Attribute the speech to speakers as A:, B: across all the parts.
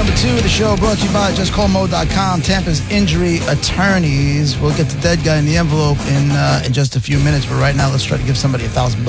A: number 2 of the show, brought to you by JustCallMo.com, Tampa's injury attorneys. We'll get the dead guy in the envelope in just a few minutes, but right now let's try to give somebody $1,000.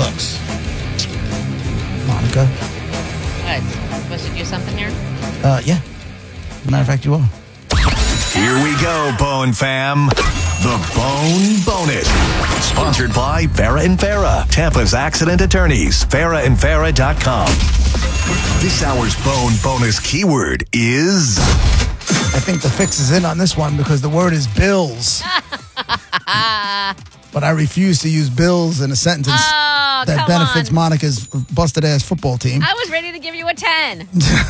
A: Monica?
B: What? Supposed to do something here?
A: Yeah. As a matter of fact, you are.
C: Here we go, Bone Fam. The Bone Bonus. Sponsored by Farah and Farah, Tampa's accident attorneys. FarahandFarah.com. This hour's Bone Bonus keyword is...
A: I think the fix is in on this one because the word is bills. But I refuse to use bills in a sentence that benefits Monica's busted-ass football team.
B: I was ready to give you a 10.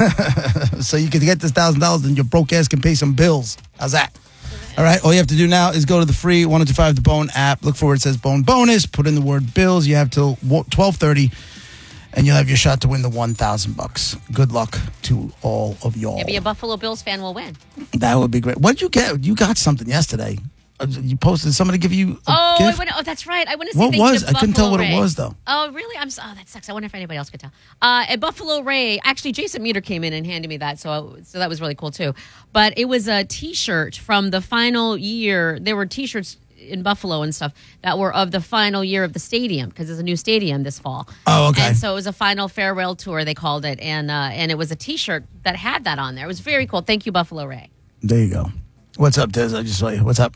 A: So you can get this $1,000 and your broke ass can pay some bills. How's that? All right, all you have to do now is go to the free 1025 The Bone app. Look for where it says Bone Bonus. Put in the word bills. You have till 12:30, and you'll have your shot to win the $1,000. Good luck to all of y'all.
B: Maybe a Buffalo Bills fan will win.
A: That would be great. What did you get? You got something yesterday. You posted somebody give you a gift?
B: That's right. I want to say
A: What
B: thank
A: was?
B: you to
A: I couldn't tell what
B: Buffalo
A: it
B: Ray.
A: was though.
B: Oh, really? that sucks. I wonder if anybody else could tell. At Buffalo Ray, actually, Jason Meter came in and handed me that, so that was really cool too. But it was a T-shirt from the final year. There were T-shirts in Buffalo and stuff that were of the final year of the stadium because there's a new stadium this fall.
A: Oh, okay.
B: And so it was a final farewell tour, they called it, and it was a T-shirt that had that on there. It was very cool. Thank you, Buffalo Ray.
A: There you go. What's up, Des? I just saw you. What's up?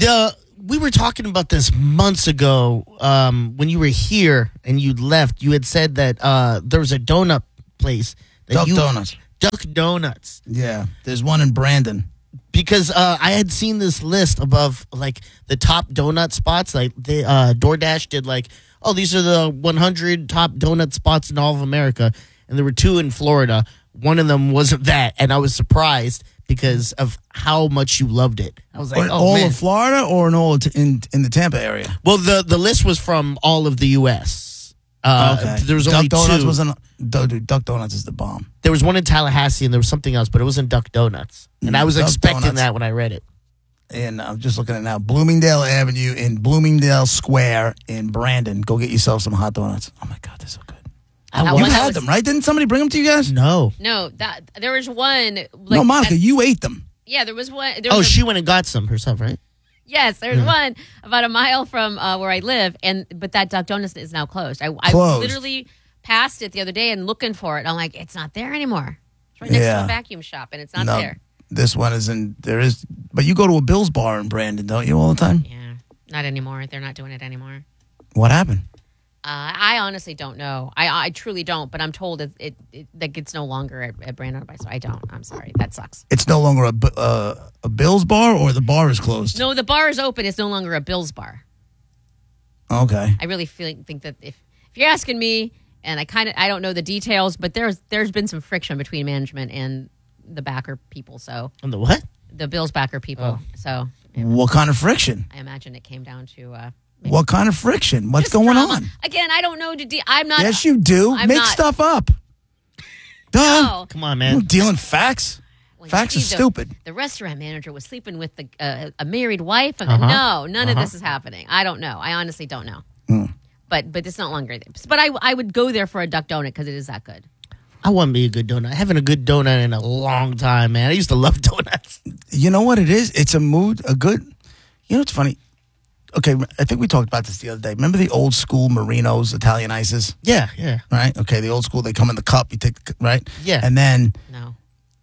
D: We were talking about this months ago when you were here and you left. You had said that there was a donut place.
A: Duck Donuts.
D: Duck Donuts.
A: Yeah. There's one in Brandon.
D: Because I had seen this list above, like, the top donut spots. Like, DoorDash did, like, these are the 100 top donut spots in all of America. And there were 2 in Florida. One of them wasn't that. And I was surprised because of how much you loved it. I was like,
A: all
D: man.
A: of Florida or in all in the Tampa area?
D: Well, the list was from all of the U.S.
A: Okay.
D: There was
A: Duck
D: only
A: Donuts
D: 2.
A: wasn't. Dude, Duck Donuts is the bomb.
D: There was one in Tallahassee and there was something else, but it wasn't Duck Donuts. And I was
A: Duck
D: expecting
A: Donuts.
D: that when I read it.
A: And I'm just looking at it now. Bloomingdale Avenue in Bloomingdale Square in Brandon. Go get yourself some hot donuts. Oh my God, they're so good. You had them, right? Didn't somebody bring them to you guys?
D: No.
B: No, there was one.
A: No, Monica, you ate them.
B: Yeah, there was one.
D: She went and got some herself, right?
B: Yes, there's one about a mile from where I live, but that Duck Donuts is now closed. I literally passed it the other day and looking for it. I'm like, it's not there anymore. It's right next to a vacuum shop, and it's not there.
A: This one isn't. There is, but you go to a Bill's bar in Brandon, don't you, all the time?
B: Yeah, not anymore. They're not doing it anymore.
A: What happened?
B: I honestly don't know. I truly don't, but I'm told that it's no longer at Brandon, so I don't. I'm sorry. That sucks.
A: It's no longer a Bill's bar, or the bar is closed?
B: No, the bar is open. It's no longer a Bill's bar.
A: Okay.
B: I really think that if you're asking me, and I don't know the details, but there's been some friction between management and the backer people. So
D: And the what?
B: the Bills backer people. So
A: What kind of friction?
B: I imagine it came down to
A: What kind of friction? What's
B: just
A: going
B: drama.
A: on?
B: Again, I don't know. I'm not.
A: Yes, you do.
B: I'm
A: Make
B: not.
A: stuff up. Duh.
B: No.
D: Come on,
A: I'm
D: man.
A: dealing facts.
B: Well, you
A: Facts are
B: see,
A: stupid.
B: The restaurant manager was sleeping with a married wife. And none of this is happening. I don't know. I honestly don't know. But it's not longer. But I would go there for a duck donut because it is that good.
D: I want me a good donut. I haven't a good donut in a long time, man. I used to love donuts.
A: You know what it is? It's a mood, a good. You know what's funny? Okay, I think we talked about this the other day. Remember the old school Marinos, Italian ices?
D: Yeah, yeah.
A: Right? Okay, the old school, they come in the cup, you take the, right?
D: Yeah.
A: And then,
B: No.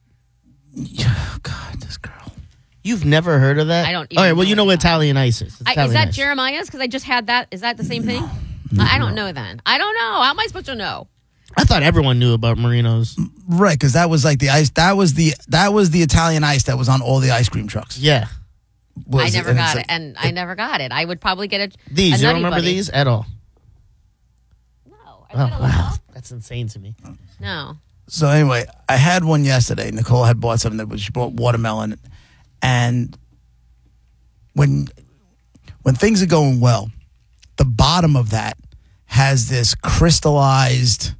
A: oh God, this girl.
D: You've never heard of that?
B: I don't even
D: All right, well,
B: know
D: you know
B: what
D: what
B: it's
D: Italian ice is. It's
B: Is
D: Italian
B: that
D: ice.
B: Jeremiah's? Because I just had that. Is that the same thing? I don't know then. I don't know. How am I supposed to know?
D: I thought everyone knew about Marinos.
A: Right, because that was like the ice. That was the Italian ice that was on all the ice cream trucks.
D: Yeah.
B: I never got it, and I never got it. I would probably get it.
D: These, you don't remember these at all?
B: No.
D: Oh, wow. That's insane to me.
B: No.
A: So anyway, I had one yesterday. Nicole had bought something she bought watermelon, and when things are going well, the bottom of that has this crystallized.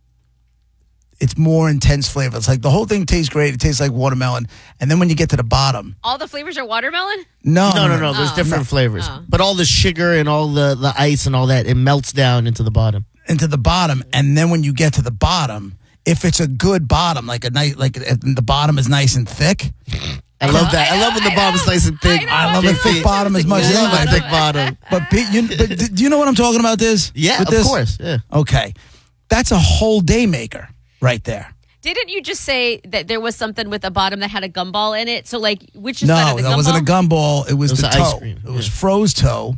A: It's more intense flavor. It's like the whole thing tastes great. It tastes like watermelon, and then when you get to the bottom,
B: All the flavors are watermelon?
A: no.
D: No. There's different flavors.
B: Oh.
D: But all the sugar and all the ice and all that, it melts down into the bottom.
A: into the bottom, and then when you get to the bottom, if it's a good bottom, like a nice, like the bottom is nice and thick.
D: I love that. I love when the bottom's nice and thick.
A: I love a thick bottom as much as
D: I love a
A: anybody.
D: thick bottom.
A: But Pete, but do you know what I'm talking about? This?
D: Yeah,
A: With
D: of
A: this?
D: course. Yeah.
A: Okay, that's a whole day maker right there.
B: Didn't you just say that there was something with a bottom that had a gumball in it? So, like, which is
A: No,
B: better, the
A: that wasn't a gumball. It was the
D: an ice
A: toe.
D: cream,
A: It was
D: yeah.
A: froze toe,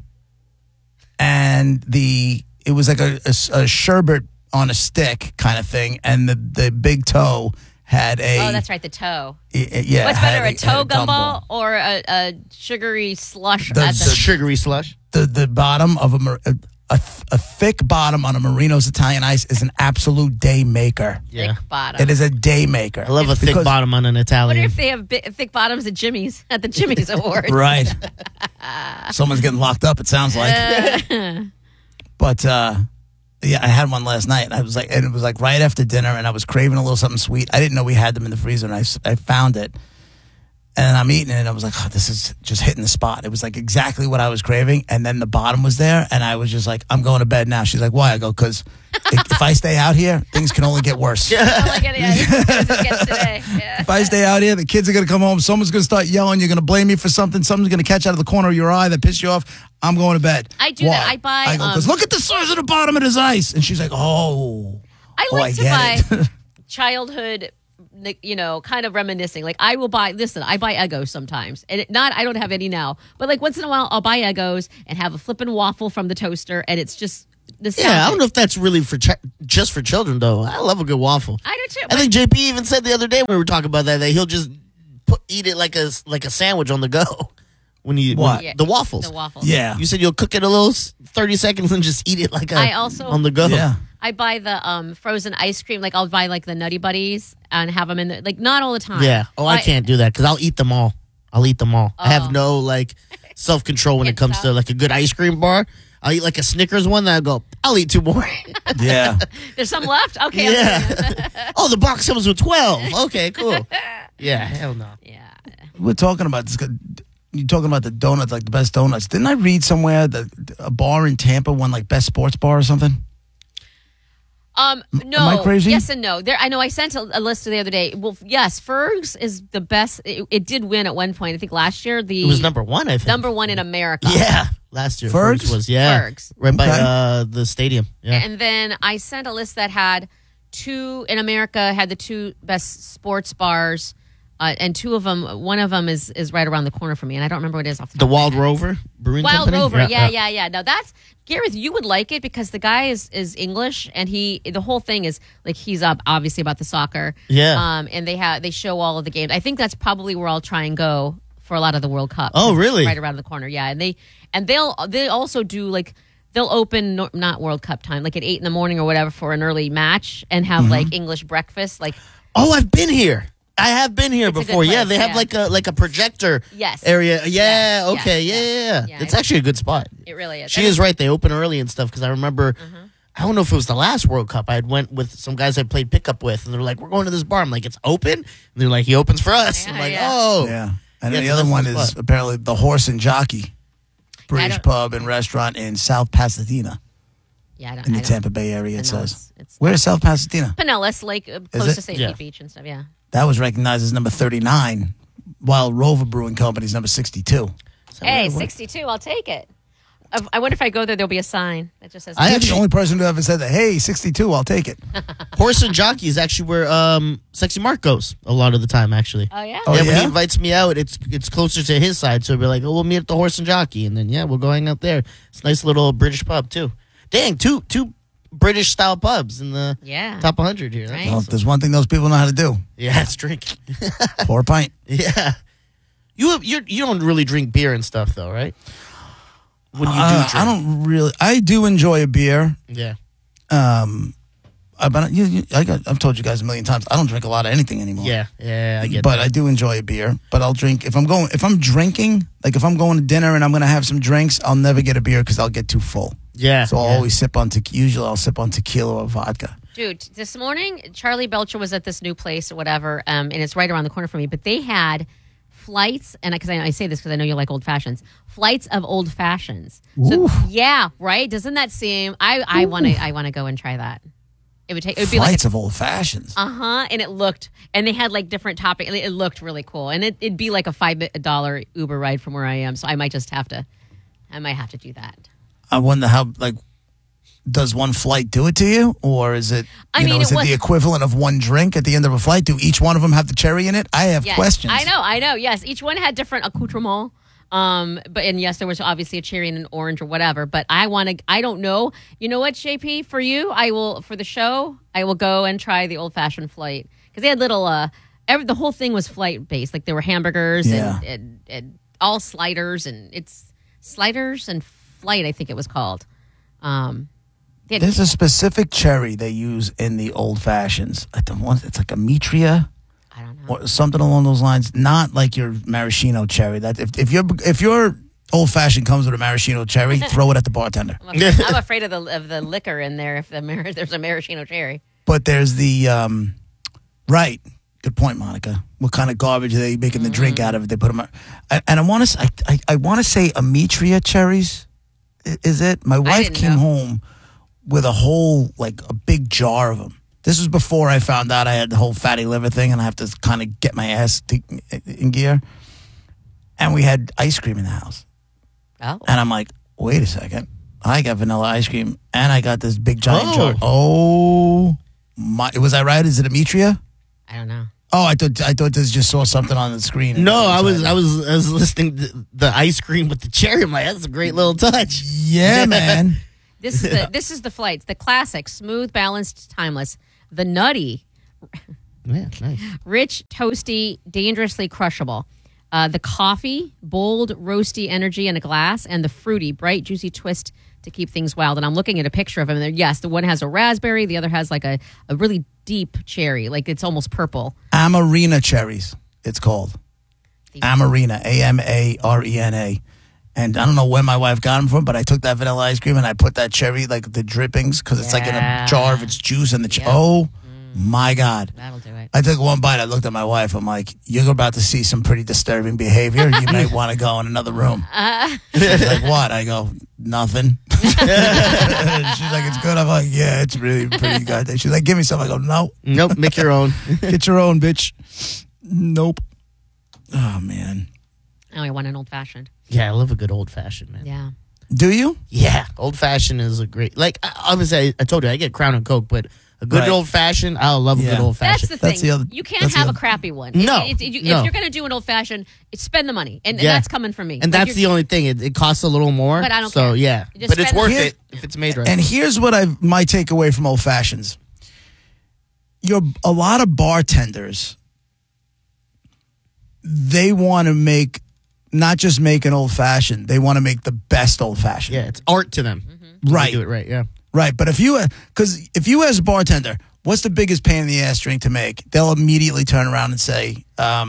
A: and it was like a sherbet on a stick kind of thing, and the big toe had a.
B: Oh, that's right, the toe.
A: Yeah.
B: What's
A: had
B: better, a toe
A: had
B: gumball or a sugary slush?
A: The-
B: at
D: The
B: the,
D: sugary slush.
A: The bottom of a thick bottom on a Marino's Italian ice is an absolute day maker.
D: Yeah.
B: thick bottom.
A: It is a day maker.
D: I love a thick
A: Because-
D: bottom on an
B: I wonder
D: Italian.
B: if they have thick bottoms at Jimmy's at the Jimmy's Awards.
A: Right. Someone's getting locked up, it sounds like. But yeah, I had one last night. And it was like right after dinner, and I was craving a little something sweet. I didn't know we had them in the freezer, and I found it. And I'm eating it, and I was like, oh, this is just hitting the spot. It was like exactly what I was craving. And then the bottom was there, and I was just like, I'm going to bed now. She's like, why? I go, because if I stay out here, things can only get worse.
B: Oh, like it gets today. Yeah.
A: If I stay out here, the kids are going to come home. Someone's going to start yelling. You're going to blame me for something. Something's going to catch out of the corner of your eye that pissed you off. I'm going to bed.
B: I do
A: Why?
B: that. I buy,
A: because look at the size of the bottom of his ice. And she's like, oh.
B: I
A: Oh,
B: like to
A: get
B: buy
A: it.
B: childhood, kind of reminiscing. Like I buy Eggos sometimes, and I don't have any now, but like once in a while I'll buy Eggos and have a flippin' waffle from the toaster, and it's just the
D: Yeah, I don't know if that's really for just for children though. I love a good waffle.
B: I do too.
D: I think JP even said the other day when we were talking about that he'll just eat it like a sandwich on the go. When you
A: What?
B: Yeah.
D: the waffles.
B: the waffles.
A: Yeah.
D: You said you'll cook it a little 30 seconds and just eat it like
B: I also-
D: on the go.
A: Yeah.
B: I buy the frozen ice cream. Like I'll buy like the Nutty Buddies and have them in there. Like not all the time.
D: Yeah. Oh, I can't do that because I'll eat them all. I have no like self control when it
B: Can't
D: comes
B: stop.
D: to like a good ice cream bar. I'll eat like a Snickers one. Then I go, I'll eat 2 more.
A: Yeah.
B: There's some left. Okay. I'll
D: Yeah. Oh, the box comes with 12. Okay, cool. Yeah, hell no.
B: yeah.
A: We're talking about this. You're talking about the donuts, like the best donuts. Didn't I read somewhere that a bar in Tampa won like best sports bar or something?
B: No.
A: Am I crazy?
B: Yes and no. I know I sent a list the other day. Well, yes, Ferg's is the best. It did win at one point. I think last year
D: It was number 1, I think.
B: number one in America.
D: Yeah, last year.
A: Ferg's?
D: was, yeah.
B: Ferg's.
D: Right by
A: Okay.
D: the stadium. Yeah.
B: And then I sent a list that had in America had the 2 best sports bars, and 2 of them. One of them is right around the corner from me, and I don't remember what it is off the top
D: The
B: of my
D: Wild
B: head.
D: Rover Brewing
B: Wild
D: Company?
B: Rover, yeah. Now that's Gareth. You would like it because the guy is English, and the whole thing is like he's up obviously about the soccer.
D: Yeah.
B: And they show all of the games. I think that's probably where I'll try and go for a lot of the World Cup.
D: Oh,
B: It's
D: really?
B: Right around the corner, yeah. And they also do like they'll open not World Cup time like at 8 a.m. or whatever for an early match and have
D: Mm-hmm.
B: like English breakfast like.
D: Oh, I've been here. I have been here
B: It's a good
D: before. Yeah,
B: place,
D: they have
B: yeah.
D: like a projector
B: Yes.
D: area. Yeah,
B: Yes,
D: okay.
B: yes,
D: Yeah.
B: yeah.
D: It's actually a good spot.
B: It really is.
D: She
B: And
D: is right. They open early and stuff because I remember.
B: Mm-hmm.
D: I don't know if it was the last World Cup. I had went with some guys I played pickup with, and they're like, "We're going to this bar." I'm like, "It's open," and they're like, "He opens for us." I'm
B: Yeah,
D: like,
B: yeah.
D: "Oh,
A: Yeah. And
D: Yeah,
A: then the
D: it's a
A: other
D: nice
A: one
D: little
A: is
D: spot.
A: apparently the Horse and Jockey British
B: don't-
A: pub and restaurant in South Pasadena
B: Yeah, I don't,
A: in the
B: I don't-
A: Tampa Bay area, it
B: I know
A: says.
B: it's
A: Where is South Pasadena?
B: Pinellas, like close
A: it?
B: to St.
D: Yeah.
B: Pete Beach and stuff. Yeah.
A: That was recognized as number 39, while Rover Brewing Company is number 62.
B: Hey, 62. I'll take it. I wonder if I go there, there'll be a sign that just says.
D: I
A: You're
D: actually-
A: the only person who ever said that. Hey, 62, I'll take it.
D: Horse and Jockey is actually where Sexy Mark goes a lot of the time. Actually,
B: Oh yeah.
A: Oh,
D: yeah, when
A: yeah?
D: he invites me out, it's closer to his side, so we're like, "Oh, we'll meet at the Horse and Jockey," and then we'll go hang out there. It's a nice little British pub too. Dang, two British style pubs in the
B: Yeah.
D: top 100 here. That's
B: Right.
A: Well,
D: awesome.
A: if there's one thing those people know how to do,
D: Yeah, it's drinking.
A: pour a pint.
D: Yeah. You don't really drink beer and stuff though, right? When you do drink.
A: I don't really. I do enjoy a beer.
D: Yeah.
A: I've told you guys a million times. I don't drink a lot of anything anymore.
D: Yeah. Yeah, I get
A: But
D: that.
A: I do enjoy a beer. But I'll drink if I'm drinking. Like if I'm going to dinner and I'm going to have some drinks, I'll never get a beer because I'll get too full.
D: Yeah.
A: So I'll
D: yeah.
A: always sip on usually I'll sip on tequila or vodka.
B: Dude, this morning Charlie Belcher was at this new place or whatever, and it's right around the corner from me. But they had flights, and because I say this because I know you like old fashions, flights of old fashions. So, yeah, right. Doesn't that seem? I want to go and try that. It would be like
A: Flights of old fashions.
B: and and they had like different toppings. It looked really cool, and it'd be like a $5 Uber ride from where I am. So I might have to do that.
A: I wonder how, like, does one flight do it to you? Or is it, is it the equivalent of one drink at the end of a flight? Do each one of them have the cherry in it? I have questions.
B: I know. Yes. Each one had different accoutrements. And yes, there was obviously a cherry and an orange or whatever, but I don't know. You know what, JP, for you, for the show, I will go and try the old fashioned flight. Cause they had little, the whole thing was flight based. Like there were hamburgers and all sliders it's sliders and flight, I think it was called.
A: There's a specific cherry they use in the old fashions. It's like a Mitria.
B: I don't know.
A: Or something along those lines. Not like your maraschino cherry. That if your old fashioned comes with a maraschino cherry, throw it at the bartender.
B: I'm afraid of the liquor in there if there's a maraschino cherry.
A: But there's the right. Good point, Monica. What kind of garbage are they making the drink out of it? They put them. And I want to say Ametria cherries. Is it? My wife came home with a big jar of them. This was before I found out I had the whole fatty liver thing, and I have to kind of get my ass in gear. And we had ice cream in the house.
B: Oh.
A: And I'm like, wait a second. I got vanilla ice cream, and I got this big giant jar. Oh, my. Was I right? Is it Ametria?
B: I don't know.
A: Oh, I thought this just saw something on the screen.
D: No, I was listening to the ice cream with the cherry. I'm like, that's a great little touch.
A: Yeah, man.
B: This is the flights. The classic, smooth, balanced, timeless. The nutty,
D: Yeah, nice.
B: rich, toasty, dangerously crushable. The coffee, bold, roasty energy in a glass, and the fruity, bright, juicy twist to keep things wild. And I'm looking at a picture of them. And yes, the one has a raspberry. The other has like a really deep cherry. Like it's almost purple.
A: Amarena cherries, it's called. Amarena, Amarena. And I don't know where my wife got them from, but I took that vanilla ice cream and I put that cherry, like the drippings, because it's like in a jar of its juice. And oh, my God.
B: That'll do it.
A: I took one bite. I looked at my wife. I'm like, you're about to see some pretty disturbing behavior. You may want to go in another room. She's like, what? I go, nothing. She's like, it's good. I'm like, yeah, it's really pretty good. She's like, give me some. I go, no.
D: Nope, make your own.
A: Get your own, bitch. Nope. Oh, man.
B: Oh, I want an old fashioned.
D: Yeah, I love a good old fashioned, man.
B: Yeah.
A: Do you?
D: Yeah, old fashioned is a great. Like obviously, I told you I get Crown and Coke, but a good old fashioned, I love a good old
B: That's
D: fashioned.
B: the thing.
A: That's the other-
B: you can't
A: that's the
B: have a
A: other-
B: crappy one.
D: No,
B: If you're going to do an old fashioned, spend the money, and that's coming from me.
D: And
B: Like,
D: that's the only thing. It costs a little more,
B: But I don't
D: so
B: care.
D: yeah,
B: You just
D: but it's
B: spend
D: worth
B: the-
D: it if it's made right.
A: And here's what my takeaway from old fashions. A lot of bartenders, they want to not just make an old fashioned, they want to make the best old fashioned.
D: yeah, it's art to them.
A: Right.
D: They do it right. Yeah.
A: Right. But if you as a bartender, what's the biggest pain in the ass drink to make? They'll immediately turn around and say,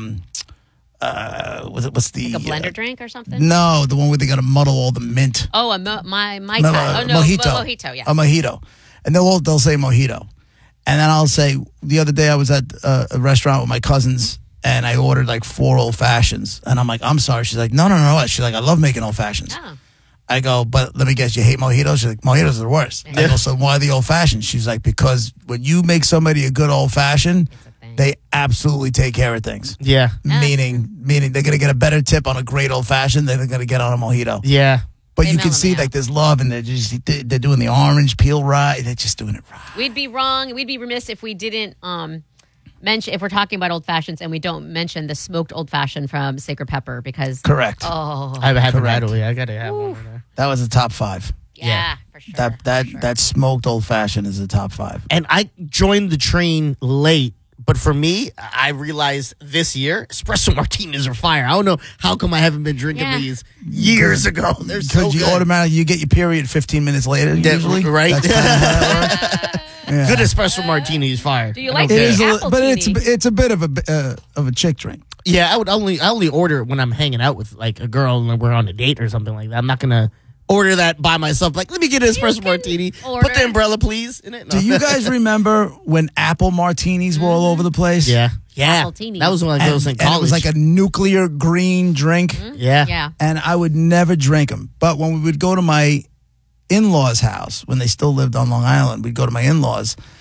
A: what's the
B: like a blender drink or something.
A: No, the one where they got to muddle all the mint.
B: Oh, my oh no,
A: Mojito.
B: mojito. Yeah.
A: A mojito. And they'll say mojito. And then I'll say, the other day I was at a restaurant with my cousins and I ordered like 4 old fashions. And I'm like, I'm sorry. She's like, no. She's like, I love making old fashions.
B: Oh.
A: I go, but let me guess, you hate mojitos? She's like, mojitos are the worst. I go, so why the old fashioned? She's like, because when you make somebody a good old fashioned, they absolutely take care of things.
D: Yeah.
A: Meaning they're going to get a better tip on a great old fashioned than they're going to get on a mojito.
D: Yeah.
A: But
B: They
A: you can
B: mellow
A: see
B: me out.
A: like there's love and they're doing the orange peel right. They're just doing it right.
B: We'd be wrong. We'd be remiss if we didn't mention, if we're talking about old fashions and we don't mention the smoked old fashioned from Sacred Pepper because
A: Correct.
B: oh
D: I haven't
A: Correct.
D: right away. I gotta have one of there.
A: That was the top 5.
B: yeah, for sure.
A: That smoked old fashioned is the top 5.
D: And I joined the train late, but for me, I realized this year espresso martinis are fire. I don't know how come I haven't been drinking
B: Yeah.
D: these years ago. They're so
A: Because you
D: good.
A: automatically get your period 15 minutes later.
D: Yeah,
A: Usually,
D: right?
A: That's kinda how it works. Yeah.
D: Good espresso martini is fire.
B: Do you
D: I
B: like
D: don't
A: It
D: care.
A: is,
B: Apple
A: but
B: teeny.
A: it's a bit of a chick drink.
D: Yeah, I only order it when I'm hanging out with like a girl and we're on a date or something like that. I'm not gonna order that by myself. Like, let me get an espresso
B: can
D: martini.
B: order
D: Put the
B: it.
D: umbrella, please. In it. No.
A: Do you guys remember when apple martinis were all over the place?
D: Yeah, yeah.
B: Appletinis.
D: That was when I was in
A: And
D: college.
A: it was like a nuclear green drink.
D: yeah.
B: Yeah.
A: And I would never drink them. But when we would go to my in-laws' house, when they still lived on Long Island, we'd go to my in-laws,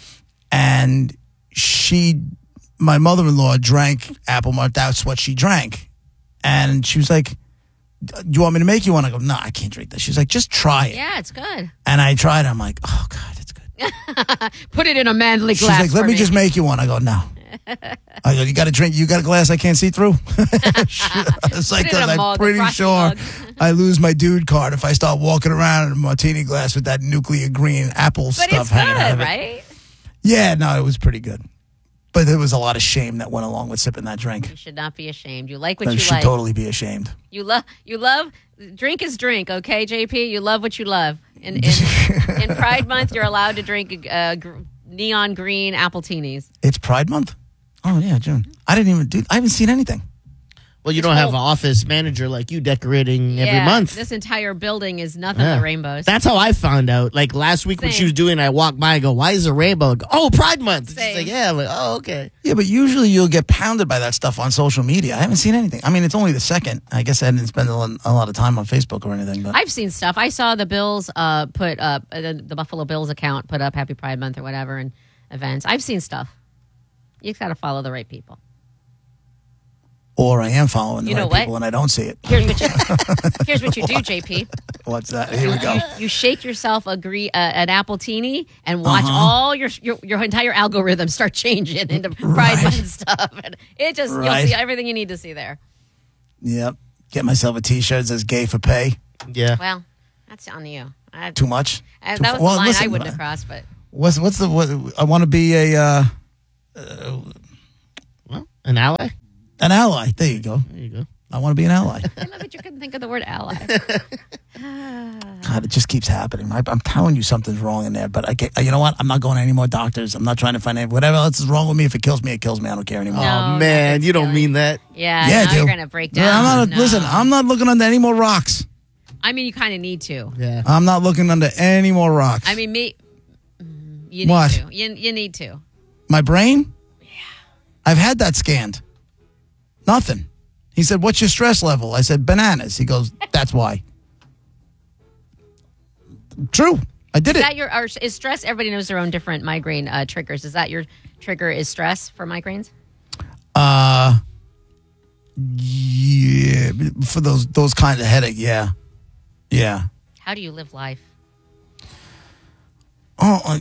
A: and my mother-in-law drank apple malt. That's what she drank. And she was like, do you want me to make you one? I go, no, I can't drink this. She was like, just try it.
B: Yeah, it's good.
A: And I tried it. I'm like, oh, God, it's good.
B: Put it in a manly
A: She's
B: glass.
A: like, let me just make you one. I go, no. I go, you got to drink. You got a glass I can't see through? It's like,
B: Put it in
A: because
B: a
A: I'm
B: mug, a
A: pretty
B: frosty
A: sure
B: mug.
A: I lose my dude card if I start walking around in a martini glass with that nuclear green apple
B: But
A: stuff
B: it's
A: hanging out
B: good,
A: of it.
B: right?
A: Yeah, no, it was pretty good. But there was a lot of shame that went along with sipping that drink.
B: You should not be ashamed. You like what
A: I
B: you
A: should
B: like.
A: totally be ashamed.
B: You love. Drink is drink, okay, JP? You love what you love. In Pride Month, you're allowed to drink neon green Appletinis.
A: It's Pride Month? Oh, yeah, June. I haven't seen anything.
D: Well, you don't have an office manager like you decorating every month.
B: This entire building is nothing but rainbows.
D: That's how I found out. Like last week when
B: Same.
D: she was doing it, I walked by and go, why is there a rainbow? I go, oh, Pride Month. She's
B: Same.
D: like, yeah. I'm like, oh, okay.
A: Yeah, but usually you'll get pounded by that stuff on social media. I haven't seen anything. I mean, it's only the second. I guess I didn't spend a lot of time on Facebook or anything. But
B: I've seen stuff. I saw the Bills put up, the Buffalo Bills account put up Happy Pride Month or whatever and events. I've seen stuff. You got to follow the right people.
A: Or I am following the
B: You know
A: right
B: what?
A: people and I don't see it.
B: Here's what you do, JP.
A: What's that? Here we go.
B: You shake yourself an Appletini and watch all your entire algorithm start changing into Pride Month stuff. And it just
A: Right.
B: you'll see everything you need to see there.
A: Yep. Get myself a T-shirt that says "Gay for Pay."
D: Yeah.
B: Well, that's on you.
A: Too much.
B: That
A: Too
B: was
A: fu-
B: the
A: well,
B: line
A: listen,
B: I wouldn't have crossed, but
A: What's I want to be
D: Well, an ally.
A: an ally. There you go.
D: There you go.
A: I want to be an ally.
B: I love that you couldn't think of the word ally.
A: God, it just keeps happening. I'm telling you something's wrong in there, but you know what? I'm not going to any more doctors. I'm not trying to find any. Whatever else is wrong with me, if it kills me, it kills me. I don't care anymore.
B: No.
D: Oh,
B: not
D: man.
B: good
D: You don't
B: feeling.
D: mean that.
B: Yeah,
A: Yeah,
B: now
A: dude.
B: you're gonna break
A: Yeah,
B: down.
A: I'm not.
B: No.
A: Listen, I'm not looking under any more rocks.
B: I mean, you kind of need to.
D: Yeah.
A: I'm not looking under any more rocks.
B: I mean, you need
A: What?
B: to. You need to.
A: My brain? Yeah. I've had that scanned. Nothing. He said, "What's your stress level?" I said, "Bananas." He goes, "That's why." True. I did
B: Is
A: it.
B: that is stress? Everybody knows their own different migraine triggers. Is that your trigger? Is stress for migraines?
A: Yeah. For those kinds of headache, yeah. Yeah.
B: How do you live life?
A: Oh,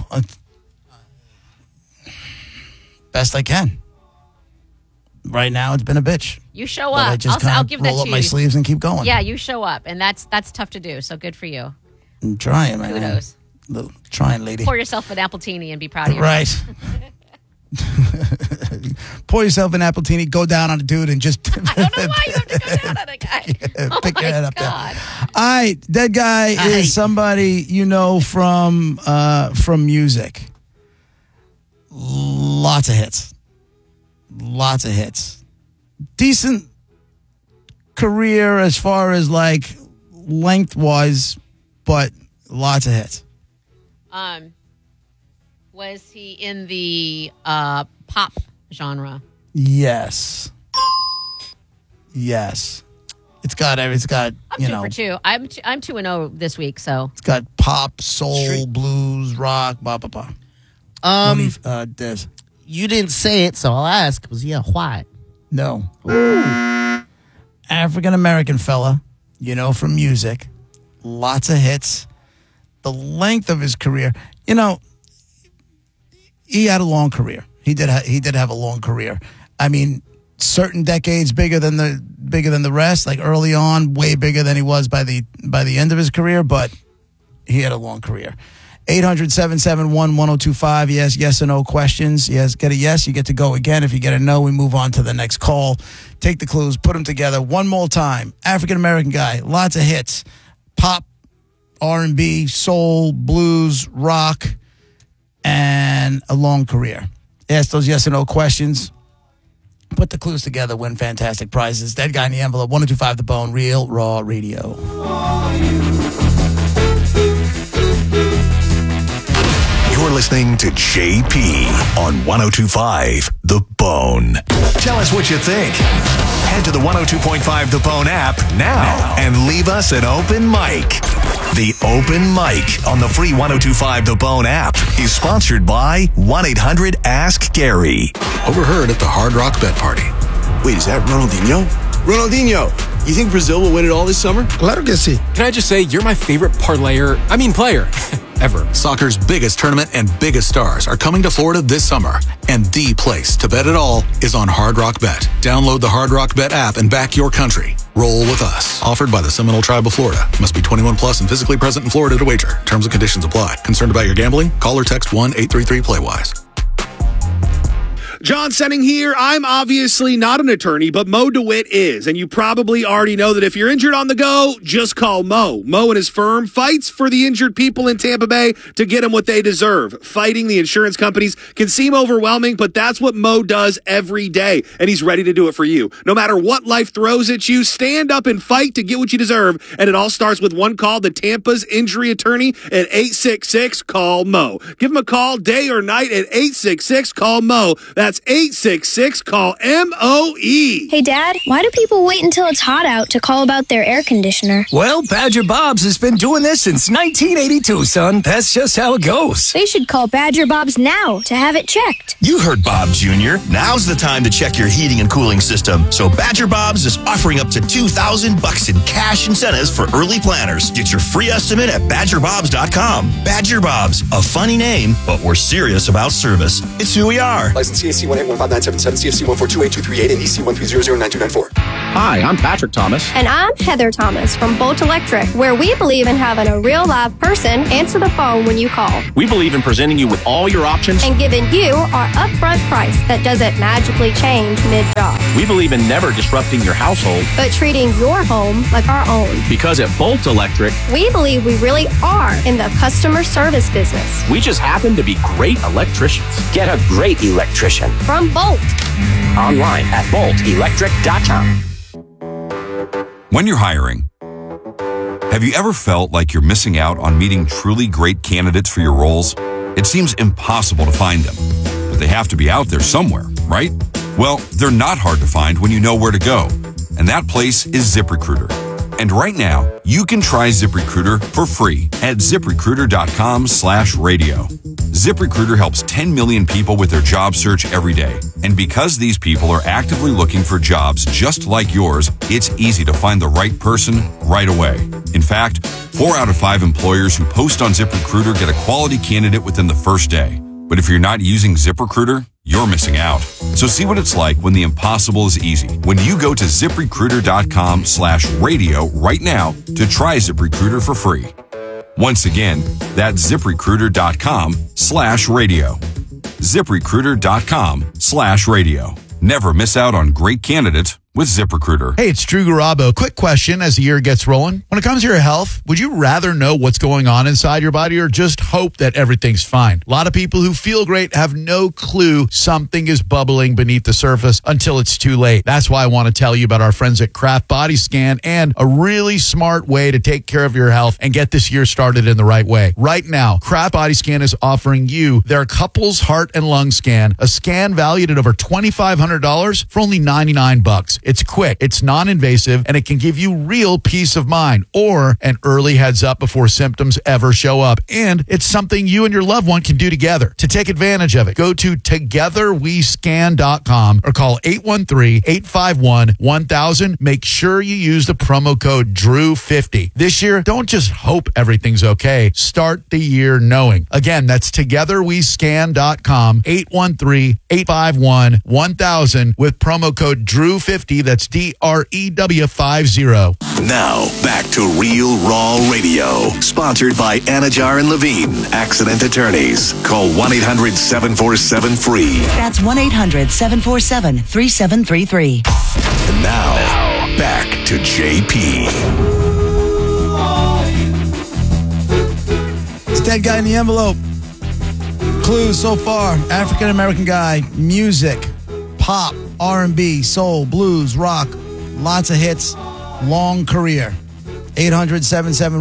A: best I can. Right now, it's been a bitch.
B: You show
A: But
B: up.
A: I just
B: I'll
A: kind
B: give
A: of
B: that
A: roll up
B: to
A: my
B: you.
A: sleeves and keep going.
B: Yeah, you show up, and that's tough to do. So good for you.
A: I'm trying, man.
B: Kudos.
A: Trying, lady.
B: Pour yourself an Appletini and be proud of yourself.
A: Right. Pour yourself an Appletini, go down on a dude, and just
B: I don't know why you have to go down on a guy. Oh
A: pick
B: my
A: your head up
B: God.
A: there. All right, that guy
D: Aye.
A: is somebody you know from music. Lots of hits. Decent career as far as like lengthwise, but lots of hits.
B: Was he in the pop genre?
A: Yes. It's got
B: I'm
A: you
B: 2
A: know,
B: for 2. I'm 2-0 this week. So
A: it's got pop, soul, blues, rock, blah blah blah. Des.
D: You didn't say it, so I'll ask. Was he a white?
A: No. African American fella, you know, from music. Lots of hits. The length of his career, you know, he had a long career. He did have a long career. I mean, certain decades bigger than the rest. Like early on, way bigger than he was by the end of his career. But he had a long career. 800-771-1025. Yes or no questions. Yes, get a yes, you get to go again. If you get a no, we move on to the next call. Take the clues, put them together one more time. African American guy, lots of hits. Pop, R&B, soul, blues, rock, and a long career. Ask those yes or no questions. Put the clues together, win fantastic prizes. Dead Guy in the Envelope, 1025 The Bone, Real Raw Radio.
C: You're listening to JP on 1025 The Bone. Tell Tell us what you think. Head to the 102.5 The Bone app now and leave us an open mic. The Open Mic on the free 102.5 The Bone app is sponsored by 1-800-ASK-GARY.
E: Overheard at the Hard Rock Bet Party. Wait, is that Ronaldinho? Ronaldinho, you think Brazil will win it all this summer?
F: Claro que sí.
G: Can I just say, you're my favorite player ever.
E: Soccer's biggest tournament and biggest stars are coming to Florida this summer. And the place to bet it all is on Hard Rock Bet. Download the Hard Rock Bet app and back your country. Roll with us. Offered by the Seminole Tribe of Florida. Must be 21 plus and physically present in Florida to wager. Terms and conditions apply. Concerned about your gambling? Call or text 1-833-PLAY-WISE.
H: John Senning here. I'm obviously not an attorney, but Mo DeWitt is. And you probably already know that if you're injured on the go, just call Mo. Mo and his firm fights for the injured people in Tampa Bay to get them what they deserve. Fighting the insurance companies can seem overwhelming, but that's what Mo does every day. And he's ready to do it for you. No matter what life throws at you, stand up and fight to get what you deserve. And it all starts with one call, the Tampa's injury attorney at 866-CALL-MO. Give him a call day or night at 866-CALL-MO. That's 866-CALL-MOE.
I: Hey, Dad, why do people wait until it's hot out to call about their air conditioner?
J: Well, Badger Bob's has been doing this since 1982, son. That's just how it goes.
I: They should call Badger Bob's now to have it checked.
K: You heard Bob Jr. Now's the time to check your heating and cooling system. So Badger Bob's is offering up to $2,000 in cash incentives for early planners. Get your free estimate at badgerbobs.com. Badger Bob's, a funny name, but we're serious about service. It's who we are.
L: License CAC 1815977, CFC 1428238, and EC 130099294.
M: Hi, I'm Patrick Thomas.
I: And I'm Heather Thomas from Bolt Electric, where we believe in having a real live person answer the phone when you call.
M: We believe in presenting you with all your options
I: and giving you our upfront price that doesn't magically change mid-job.
M: We believe in never disrupting your household,
I: but treating your home like our own.
M: Because at Bolt Electric,
I: we believe we really are in the customer service business.
M: We just happen to be great electricians. Get a great electrician
I: from Bolt.
M: Online at boltelectric.com.
N: When you're hiring, have you ever felt like you're missing out on meeting truly great candidates for your roles? It seems impossible to find them, but they have to be out there somewhere, right? Well, they're not hard to find when you know where to go, and that place is ZipRecruiter. And right now, you can try ZipRecruiter for free at ZipRecruiter.com/radio. ZipRecruiter helps 10 million people with their job search every day. And because these people are actively looking for jobs just like yours, it's easy to find the right person right away. In fact, 4 out of 5 employers who post on ZipRecruiter get a quality candidate within the first day. But if you're not using ZipRecruiter, you're missing out. So see what it's like when the impossible is easy. When you go to ZipRecruiter.com/radio right now to try ZipRecruiter for free. Once again, that's ZipRecruiter.com/radio. ZipRecruiter.com/radio. Never miss out on great candidates with ZipRecruiter.
O: Hey, it's Drew Garabo. Quick question as the year gets rolling. When it comes to your health, would you rather know what's going on inside your body or just hope that everything's fine? A lot of people who feel great have no clue something is bubbling beneath the surface until it's too late. That's why I want to tell you about our friends at Kraft Body Scan and a really smart way to take care of your health and get this year started in the right way. Right now, Kraft Body Scan is offering you their couples heart and lung scan, a scan valued at over $2,500 for only $99. It's quick, it's non-invasive, and it can give you real peace of mind or an early heads up before symptoms ever show up. And it's something you and your loved one can do together. To take advantage of it, go to togetherwescan.com or call 813-851-1000. Make sure you use the promo code DREW50. This year, don't just hope everything's okay. Start the year knowing. Again, that's togetherwescan.com, 813-851-1000 with promo code DREW50. That's DREW50.
C: Now, back to Real Raw Radio. Sponsored by Anajar and Levine, accident attorneys. Call 1-800-747-FREE.
P: That's 1-800-747-3733.
C: And now, back to JP.
A: It's Dead Guy in the Envelope. Clues so far: African-American guy, music, pop, R&B, soul, blues, rock, lots of hits, long career.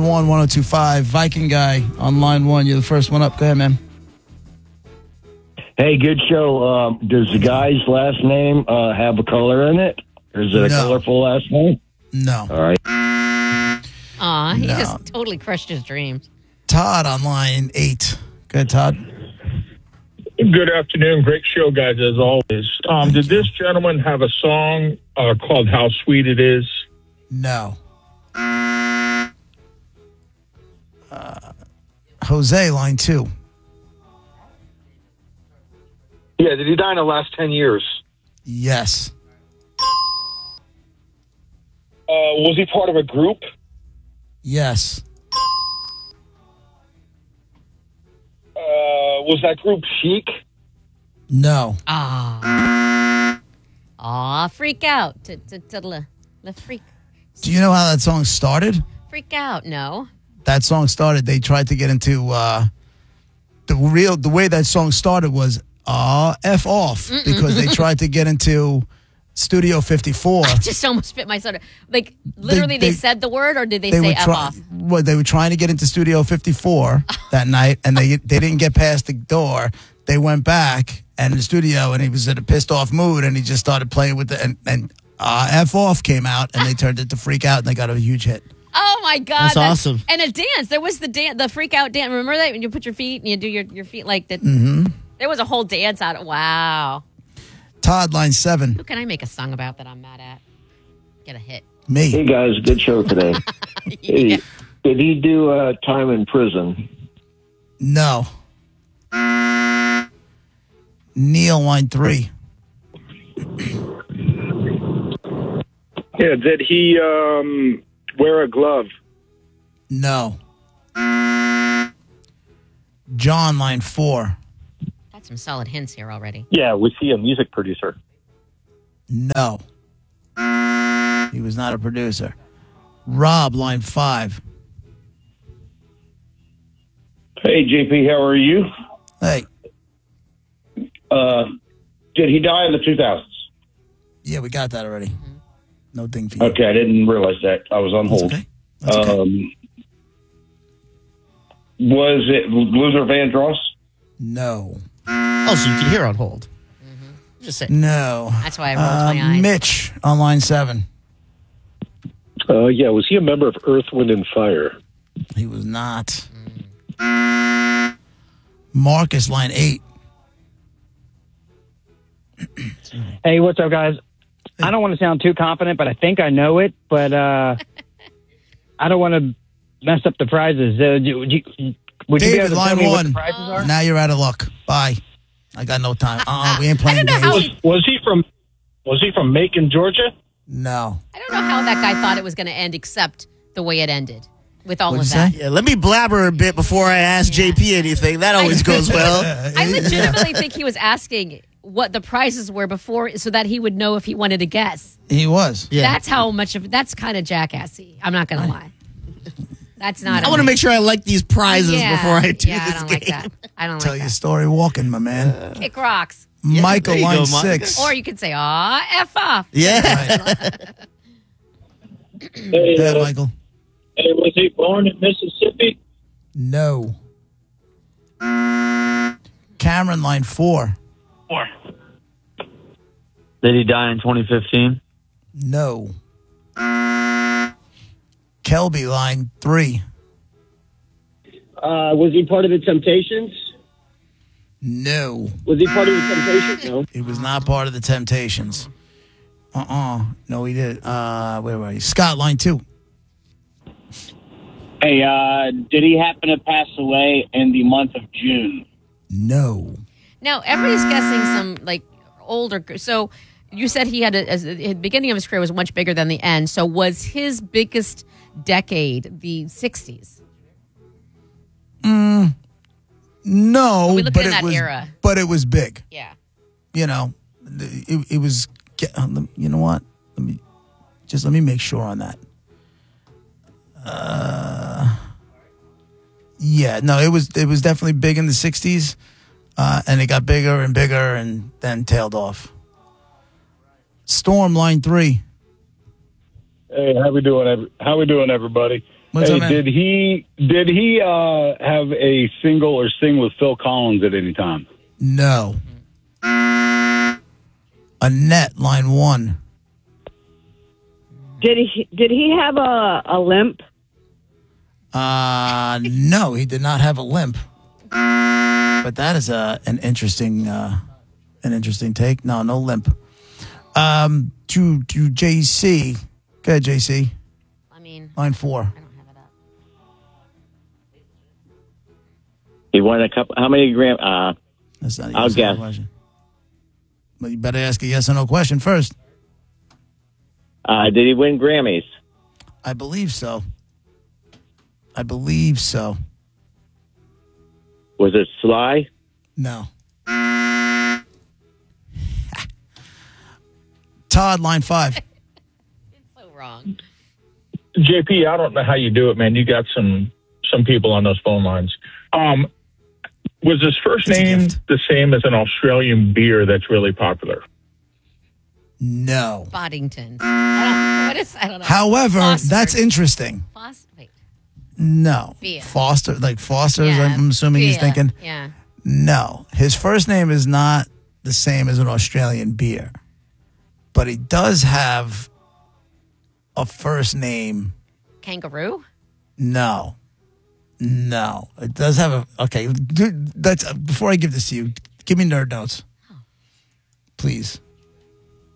A: 800-771-1025. Viking guy on line 1. You're the first one up. Go ahead, man.
F: Hey, good show. Does the guy's last name have a color in it? Or is it a colorful last name?
A: No.
F: All right.
B: Aw, he just totally crushed his dreams.
A: Todd on line 8. Good, Todd.
P: Good afternoon. Great show, guys, as always. Did this gentleman have a song called How Sweet It Is?
A: No. Jose, line 2.
Q: Yeah, did he die in the last 10 years?
A: Yes.
Q: Was he part of a group?
A: Yes.
Q: Was that group Chic?
A: No.
B: Aw, freak out. The freak.
A: Do you know how that song started?
B: Freak out, no.
A: That song started, they tried to get into the way that song started was F off because they tried to get into Studio 54.
B: I just almost spit my soda. Like, literally, they said the word, or did they say F off?
A: Well, they were trying to get into Studio 54 that night, and they didn't get past the door. They went back and in the studio, and he was in a pissed off mood, and he just started playing with it, and F off came out, and they turned it to Freak Out, and they got a huge hit.
B: Oh my God,
D: that's awesome!
B: And a dance. There was the freak out dance. Remember that when you put your feet and you do your feet like that?
A: Mm-hmm.
B: There was a whole dance out. Wow.
A: Todd, line 7.
B: Who can I make a song about that I'm mad at? Get a hit.
A: Me.
F: Hey, guys, good show today. Hey, did he do time in prison?
A: No. Neil, line 3.
P: Yeah, did he wear a glove?
A: No. John, line 4.
B: Got some solid hints here already.
Q: Yeah, was he a music producer?
A: No. He was not a producer. Rob, line 5.
R: Hey, JP, how are you?
A: Hey.
R: Did he die in the 2000s?
A: Yeah, we got that already. No thing for you.
R: Okay, I didn't realize that. I was on hold.
A: Okay. That's okay.
R: Was it Luther Vandross?
A: No.
D: Oh, so you can hear on hold. Just say
A: no.
B: That's why I rolled my eyes.
A: Mitch on line 7.
Q: Yeah, was he a member of Earth, Wind, and Fire?
A: He was not. Marcus, line 8.
S: Hey, what's up, guys? I don't want to sound too confident, but I think I know it. But I don't want to mess up the prizes. Would you be
A: David,
S: able to
A: line
S: tell me what
A: 1.
S: the prizes are?
A: Now you're out of luck. Bye. I got no time. We ain't playing games.
P: Was he from Macon, Georgia?
A: No.
B: I don't know how that guy thought it was going to end, except the way it ended with all
A: What'd
B: of
A: you
B: that.
A: say?
D: Yeah, let me blabber a bit before I ask JP anything. That always goes well.
B: I legitimately think he was asking what the prizes were before so that he would know if he wanted to guess.
A: He was.
D: Yeah.
B: That's how much of that's kind of jackassy. I'm not going to lie. That's not.
D: I want to make sure I like these prizes before I do this
B: I don't like that. I don't
A: Tell
B: like
A: your
B: that.
A: story walking, my man.
B: Kick rocks.
A: Michael,
D: there you
A: line
D: go, Monica.
A: 6.
B: Or you could say, F off.
D: Yeah.
A: Yeah, Michael.
P: Hey, was he born in Mississippi?
A: No. Cameron, line 4.
T: Did he die in 2015?
A: No. Kelby, line 3.
U: Was he part of the Temptations?
A: No.
U: Was he part of the Temptations? No.
A: He was not part of the Temptations. No, he did. Where were you? Scott, line 2.
U: Hey, did he happen to pass away in the month of June?
A: No.
B: Now, everybody's guessing some, like, older. So you said he had the beginning of his career was much bigger than the end. So was his biggest decade the 60s?
A: No,
B: We looked
A: but
B: in
A: it
B: that
A: was,
B: era.
A: but it was big.
B: Yeah.
A: You know, it was. You know what? Let me make sure on that. Yeah, no, it was definitely big in the 60s, and it got bigger and bigger, and then tailed off. Storm, line 3.
P: Hey, how we doing, everybody?
A: What's up, man?
P: Did he have a single or sing with Phil Collins at any time?
A: No. Annette, line 1.
G: Did he have a limp?
A: No, he did not have a limp. But that is an interesting take. No limp. To JC. Go ahead, JC.
B: I mean,
A: line 4.
B: I don't have it up.
U: He won a couple. How many gram?
A: That's not a
U: I'll
A: yes or no
U: guess.
A: question. But you better ask a yes or no question first.
U: Did he win Grammys?
A: I believe so.
U: Was it Sly?
A: No. Todd, line 5.
B: So wrong.
P: JP, I don't know how you do it, man. You got some people on those phone lines. Was his first name the same as an Australian beer that's really popular?
A: No.
B: Boddington. I don't know.
A: However,
B: Foster.
A: that's interesting.
B: Wait.
A: No.
B: Beer.
A: Foster, like Foster's,
B: Yeah,
A: I'm assuming he's
B: beer.
A: thinking.
B: Yeah.
A: No. His first name is not the same as an Australian beer. But he does have a first name.
B: Kangaroo?
A: No. It does have a... Okay, that's before I give this to you, give me nerd notes. Please.